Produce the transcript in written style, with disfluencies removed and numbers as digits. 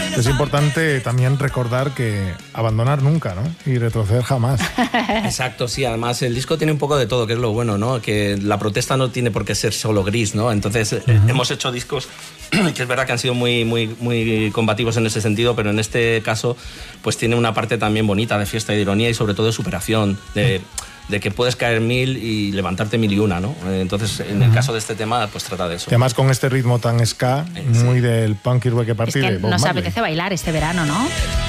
Es importante también recordar que abandonar nunca, ¿no? Y retroceder jamás. Exacto, sí. Además, el disco tiene un poco de todo, que es lo bueno, ¿no? Que la protesta no tiene por qué ser solo gris, ¿no? Entonces, hemos hecho discos que es verdad que han sido muy combativos en ese sentido, pero en este caso, pues tiene una parte también bonita de fiesta y de ironía y sobre todo de superación, de que puedes caer 1000 y levantarte 1001, ¿no? Entonces, en el caso de este tema, pues trata de eso. Y además con este ritmo tan ska, muy del punk y reggae party es que de Bob nos Marley. apetece bailar este verano, ¿no?